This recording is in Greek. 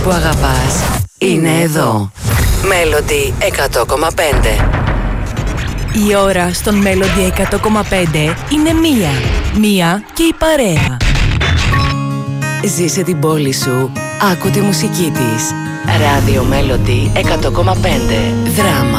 που αγαπάς είναι εδώ. Melody 100,5. Η ώρα στον Melody 100,5 είναι μία και η παρέα. Ζήσε την πόλη σου, άκου τη μουσική της. Ράδιο Melody 100,5. Δράμα.